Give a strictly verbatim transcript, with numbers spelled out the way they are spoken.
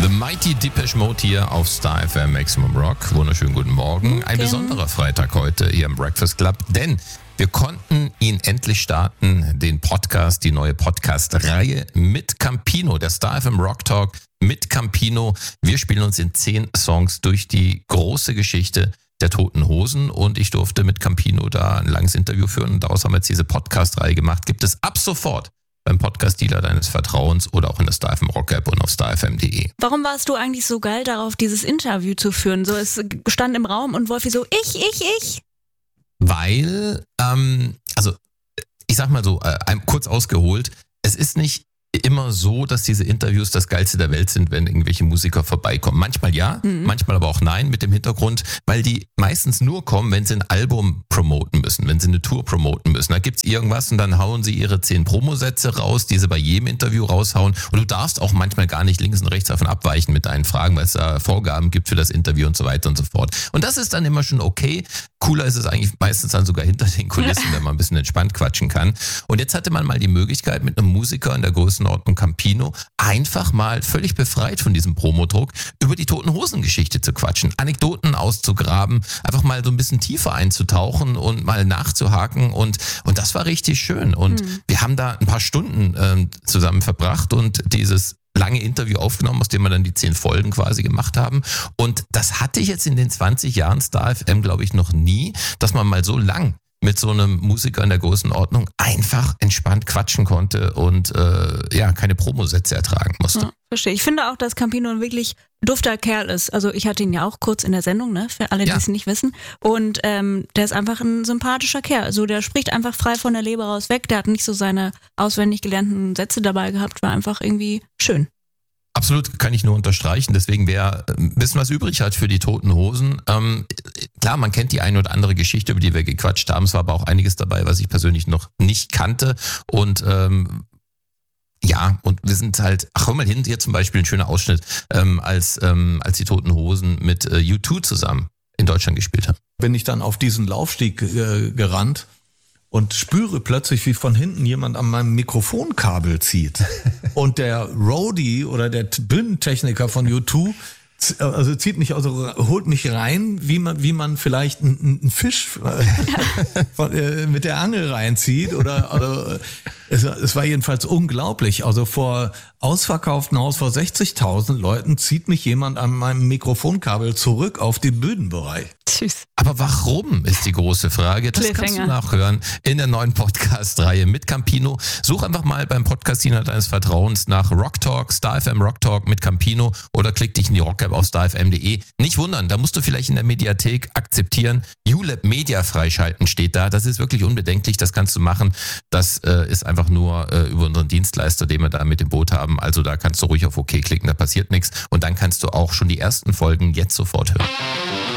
The Mighty Depeche Mode hier auf Star F M Maximum Rock. Wunderschönen guten Morgen. Ein besonderer Freitag heute hier im Breakfast Club, denn wir konnten ihn endlich starten, den Podcast, die neue Podcast-Reihe mit Campino, der Star F M Rock Talk mit Campino. Wir spielen uns in zehn Songs durch die große Geschichte der Toten Hosen und ich durfte mit Campino da ein langes Interview führen und daraus haben wir jetzt diese Podcast-Reihe gemacht. Gibt es ab sofort beim Podcast-Dealer deines Vertrauens oder auch in der Star F M Rock App und auf star f m punkt d e. Warum warst du eigentlich so geil darauf, dieses Interview zu führen? So, es stand im Raum und Wolfi so, ich, ich, ich. Weil, ähm, also ich sag mal so, äh, kurz ausgeholt, es ist nicht immer so, dass diese Interviews das Geilste der Welt sind, wenn irgendwelche Musiker vorbeikommen. Manchmal ja, mhm. manchmal aber auch nein, mit dem Hintergrund, weil die meistens nur kommen, wenn sie ein Album promoten müssen, wenn sie eine Tour promoten müssen. Da gibt's irgendwas und dann hauen sie ihre zehn Promosätze raus, die sie bei jedem Interview raushauen. Und du darfst auch manchmal gar nicht links und rechts davon abweichen mit deinen Fragen, weil es da Vorgaben gibt für das Interview und so weiter und so fort. Und das ist dann immer schon okay. Cooler ist es eigentlich meistens dann sogar hinter den Kulissen, wenn man ein bisschen entspannt quatschen kann. Und jetzt hatte man mal die Möglichkeit, mit einem Musiker in der Größenordnung Campino einfach mal völlig befreit von diesem Promodruck über die Toten Hosen Geschichte zu quatschen, Anekdoten auszugraben, einfach mal so ein bisschen tiefer einzutauchen und mal nachzuhaken und und das war richtig schön. Und mhm. wir haben da ein paar Stunden ähm, zusammen verbracht und dieses lange Interview aufgenommen, aus dem wir dann die zehn Folgen quasi gemacht haben. Und das hatte ich jetzt in den zwanzig Jahren Star F M, glaube ich, noch nie, dass man mal so lang mit so einem Musiker in der Größenordnung einfach entspannt quatschen konnte und äh, ja keine Promosätze ertragen musste. Ja, verstehe. Ich finde auch, dass Campino ein wirklich dufter Kerl ist. Also ich hatte ihn ja auch kurz in der Sendung, ne, für alle, die ja. es nicht wissen. Und ähm, der ist einfach ein sympathischer Kerl. Also der spricht einfach frei von der Leber raus weg. Der hat nicht so seine auswendig gelernten Sätze dabei gehabt. War einfach irgendwie schön. Absolut, kann ich nur unterstreichen. Deswegen, wer ein bisschen was übrig hat für die Toten Hosen, ähm, klar, man kennt die eine oder andere Geschichte, über die wir gequatscht haben. Es war aber auch einiges dabei, was ich persönlich noch nicht kannte. Und ähm, ja, und wir sind halt, ach, hör mal hin, hier zum Beispiel ein schöner Ausschnitt, ähm, als ähm, als die Toten Hosen mit äh, U zwei zusammen in Deutschland gespielt haben. Bin ich dann auf diesen Laufsteg äh, gerannt und spüre plötzlich, wie von hinten jemand an meinem Mikrofonkabel zieht. Und der Roadie oder der Bühnentechniker von U zwei also zieht mich, also holt mich rein, wie man wie man vielleicht einen, einen Fisch von, äh, mit der Angel reinzieht oder, oder es, es war jedenfalls unglaublich. Also vor ausverkauften Haus vor sechzigtausend Leuten zieht mich jemand an meinem Mikrofonkabel zurück auf den Bühnenbereich. Tschüss. Aber warum ist die große Frage? Das kannst du nachhören in der neuen Podcast-Reihe mit Campino. Such einfach mal beim Podcast-Diener deines Vertrauens nach Rock Talk, Star F M Rock Talk mit Campino oder klick dich in die Rock App auf star f m punkt d e. Nicht wundern, da musst du vielleicht in der Mediathek akzeptieren. U L A B Media freischalten steht da. Das ist wirklich unbedenklich, das kannst du machen. Das äh, ist einfach nur äh, über unseren Dienstleister, den wir da mit im Boot haben. Also da kannst du ruhig auf OK klicken, da passiert nichts. Und dann kannst du auch schon die ersten Folgen jetzt sofort hören.